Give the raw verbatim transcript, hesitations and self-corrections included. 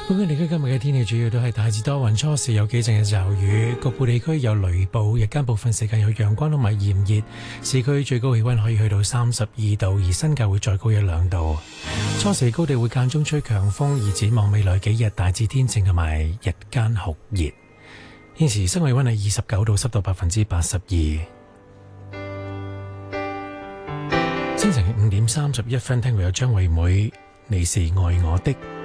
本港地區今日嘅天氣主要都係大致多雲，初時有幾陣嘅驟雨，局部地區有雷暴，日間部分時間有陽光同埋炎熱，市區最高氣溫可以去到三十二度，而新界會再高一兩度。初時高地會間中吹強風，而展望未來幾日大致天晴同埋日間酷熱。現時室外溫係二十九度，濕度百分之八十二。清晨五點三十一分，聽會有張惠妹，你是愛我的。